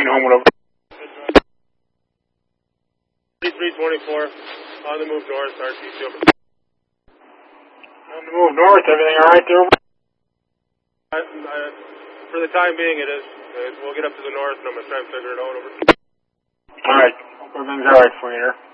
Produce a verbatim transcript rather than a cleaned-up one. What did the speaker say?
fifteen Homewood over. thirty-three twenty-four, on the move north, R C C over. On the move north, everything alright there? Uh, uh, for the time being it is. Uh, we'll get up to the north and I'm going to try and figure it out over. Alright, hope everything's alright for you there.